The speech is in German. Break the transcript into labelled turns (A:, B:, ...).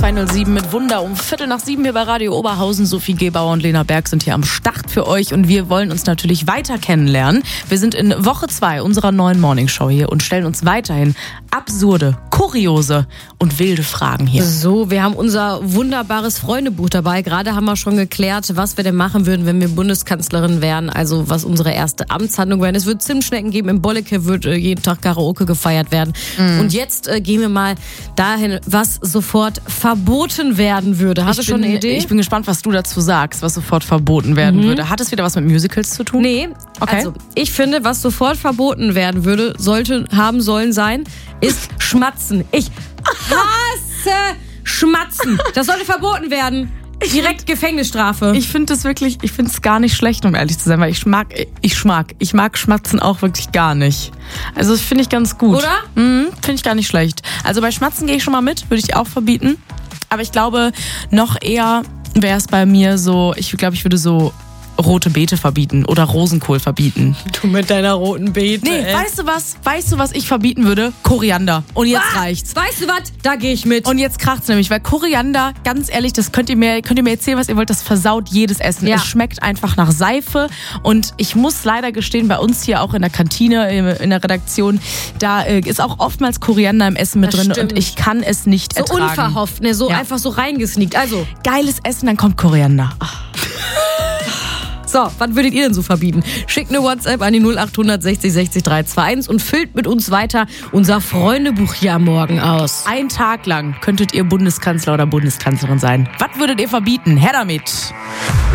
A: 207 mit Wunder um 6:15 hier bei Radio Oberhausen. Sophie Gebauer und Lena Berg sind hier am Start für euch und wir wollen uns natürlich weiter kennenlernen. Wir sind in Woche 2 unserer neuen Morningshow hier und stellen uns weiterhin absurde, kuriose und wilde Fragen hier.
B: So, wir haben unser wunderbares Freundebuch dabei. Gerade haben wir schon geklärt, was wir denn machen würden, wenn wir Bundeskanzlerin wären. Also was unsere erste Amtshandlung wäre. Es wird Zimtschnecken geben, im Bolleke wird jeden Tag Karaoke gefeiert werden. Und jetzt gehen wir mal dahin, was sofort verboten werden würde. Hast du schon eine Idee?
A: Ich bin gespannt, was du dazu sagst, was sofort verboten werden würde. Hat es wieder was mit Musicals zu tun?
B: Nee,
A: okay.
B: Also ich finde, was sofort verboten werden würde, sein, ist Schmatzen. Ich hasse Schmatzen. Das sollte verboten werden. Direkt Gefängnisstrafe.
A: Ich finde es gar nicht schlecht, um ehrlich zu sein, weil ich mag Schmatzen auch wirklich gar nicht. Also das finde ich ganz gut.
B: Oder?
A: Finde ich gar nicht schlecht. Also bei Schmatzen gehe ich schon mal mit, würde ich auch verbieten. Aber ich glaube, noch eher wäre es bei mir so, ich glaube, ich würde so rote Beete verbieten oder Rosenkohl verbieten.
B: Du mit deiner roten Beete.
A: Nee, weißt du, was ich verbieten würde? Koriander. Und jetzt reicht's.
B: Weißt du was? Da gehe ich mit.
A: Und jetzt kracht's nämlich, weil Koriander, ganz ehrlich, das könnt ihr mir erzählen, was ihr wollt, das versaut jedes Essen.
B: Ja.
A: Es schmeckt einfach nach Seife und ich muss leider gestehen, bei uns hier auch in der Kantine, in der Redaktion, da ist auch oftmals Koriander im Essen mit
B: Das
A: drin
B: stimmt.
A: und ich kann es nicht
B: So
A: ertragen.
B: unverhofft, ne? So einfach so reingesneakt. Also,
A: Geiles Essen, dann kommt Koriander.
B: so, was würdet ihr denn so verbieten? Schickt eine WhatsApp an die 0800 60 60 321 und füllt mit uns weiter unser Freundebuch hier am Morgen aus.
A: Ein Tag lang könntet ihr Bundeskanzler oder Bundeskanzlerin sein. Was würdet ihr verbieten? Her damit!